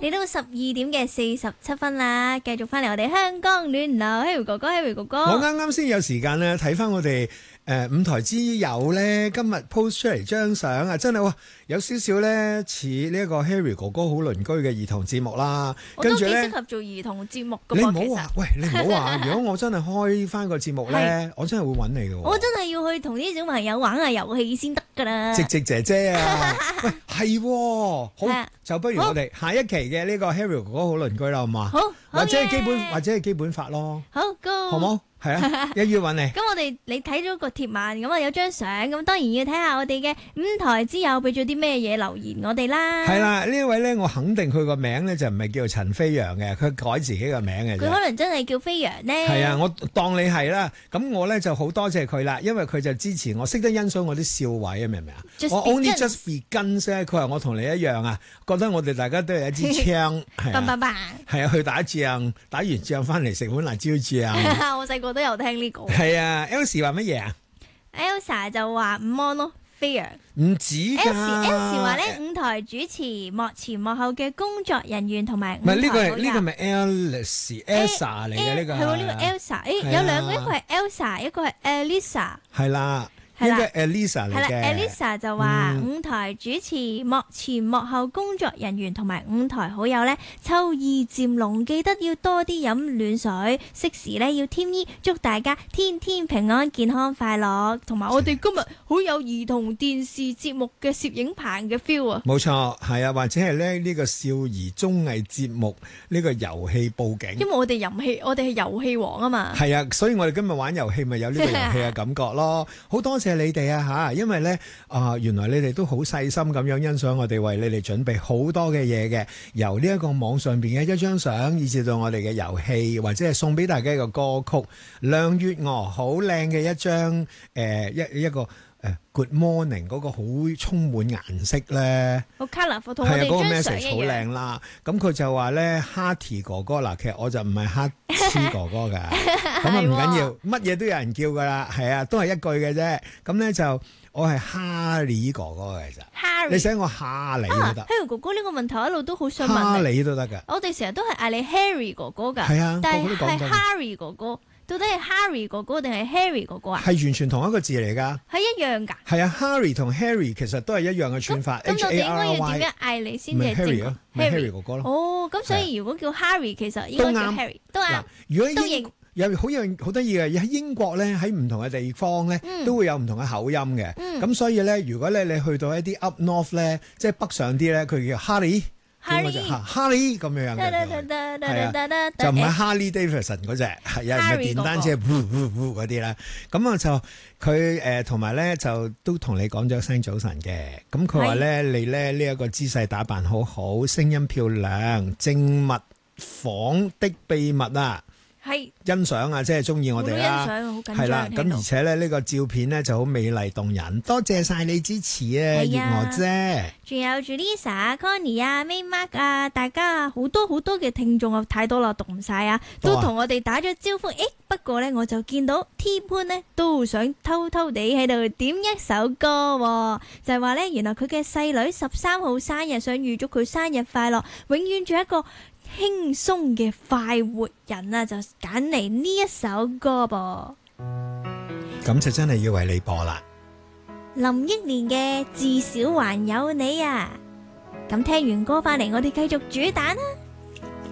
嚟到12:47啦，繼續翻嚟我哋香港暖流 ，Harry 哥哥，Harry哥哥。 我啱啱先有時間咧睇翻我哋五台之友咧，今日 post 出嚟張相啊，真係哇，有少少咧似呢一個 Harry 哥哥好鄰居嘅兒童節目啦。 我都幾適合做兒童節目噶噃， 你唔好話，喂，你唔好話，如果我真係開翻個節目咧，我真係會揾你嘅。 我真係要去同啲小朋友玩下遊戲先得噶啦。 直姐姐啊，喂，係，好，就不如我哋下一期嘅呢個 Harry 哥哥好鄰居啦，好嘛？ 好， 或者係基本法咯。 好 ，Go， 好冇？係啊，一於揾你。 咁你睇咗個貼文，咁啊有張相，咁當然要睇下我哋嘅五台之友俾咗啲咩嘢留言我哋啦。 係啦，呢位咧，我肯定佢個名咧就唔係叫陳飛揚嘅，佢改自己個名嘅。 佢可能真係叫飛揚呢。 係啊，我當你係啦。咁我咧就好多謝佢啦，因為佢就支持我，識得欣賞我啲笑位啊，明唔明啊？我 only just begin 啫，佢話我同你一樣啊，覺得我哋大家都係一支槍，係啊，去打仗，打完仗翻嚟食碗辣椒醬。 我細個都有聽呢個。 係啊 ，Elsie 話乜嘢啊 ？Elsa 就話午安咯，飛揚。 唔止㗎。 Elsie 話咧，五台主持幕前幕後嘅工作人員同埋五台好友。 唔係呢個咪 Elsa 嚟嘅呢個。 係喎，呢個 Elsa，有兩個，一個係 Elsa，一個係 Elisa。 係啦。係啦 ，Elisa 嚟嘅。係啦 ，Elisa 就話五台主持、幕前幕後工作人員同埋五台好友咧，秋意漸濃，記得要多啲飲暖水，適時咧要添衣，祝大家天天平安、健康、快樂。同埋我哋今日好有兒童電視節目嘅攝影棚嘅 feel 啊！ 冇錯，係啊，或者係咧呢個少兒綜藝節目呢個遊戲報警。 因為我哋係遊戲王啊嘛。 係啊，所以我哋今日玩遊戲咪有呢個遊戲嘅感覺咯。好多謝你哋啊吓，因為咧原來你哋都好細心咁樣欣賞我哋為你哋準備好多嘅嘢嘅，由呢一個網上邊嘅一張相，以至到我哋嘅遊戲，或者係送俾大家一個歌曲《亮月娥》，好靚嘅一張一個Good Morning 嗰個好充滿顏色咧， 好 colourful，同我哋張相一樣。好靚啦。咁佢就話咧，Hearty 哥哥嗱，其實我就唔係 Hearty 哥哥噶，咁啊唔緊要，乜嘢都有人叫噶啦，係啊，都係一句嘅啫。咁咧就我係 Harry 哥哥嘅啫，你寫我哈利都得。 Harry 哥哥呢個問題一路都好想問你， 哈利都得噶。 我哋成日都係嗌你 Harry 哥哥噶， 係啊， 但係 Harry 哥哥。到底係 Harry 哥哥定係 Harry 哥哥啊？ 係完全同一個字嚟噶， 係一樣噶。 係啊 ，Harry 同 Harry 其實都係一樣嘅串法。 咁我哋應該要點樣嗌你先至正確 ？Harry 哥哥咯。 哦，咁所以如果叫 Harry，其實應該叫 Harry 都啱。 如果有好得意嘅，喺英國咧，喺唔同嘅地方咧，都會有唔同嘅口音嘅。咁所以咧，如果咧你去到一啲 up north 咧，即係北上啲咧，佢叫 Harry 咁樣嘅，係啊，就唔係 Harley Davidson 嗰隻，係有人嘅電單車嗰啲啦。咁啊就佢同埋咧就都同你講咗聲早晨嘅。咁佢話咧你咧呢一個姿勢打扮好好，聲音漂亮，正密房的秘密啊！係欣賞啊，即係中意我哋啦，係啦。咁而且咧呢個照片咧就好美麗動人，多謝晒你支持啊，月娥姐。 仲有 Julissa、Connie 啊、Maymark 啊，大家好多嘅聽眾啊，太多啦，讀唔晒啊，都同我哋打咗招呼。不過咧我就見到 T 潘咧都想偷偷地喺度點一首歌，就係話咧原來佢嘅細女13號生日，想預祝佢生日快樂，永遠做一個輕鬆嘅快活人啊，就揀嚟呢一首歌噃。 咁就真係要為你播啦。 林憶蓮嘅至少還有你啊。咁聽完歌翻嚟，我哋繼續煮蛋啊。